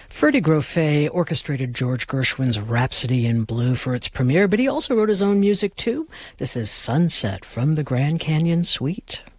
Freddie Grofé orchestrated George Gershwin's Rhapsody in Blue for its premiere, but he also wrote his own music too. This is Sunset from the Grand Canyon Suite.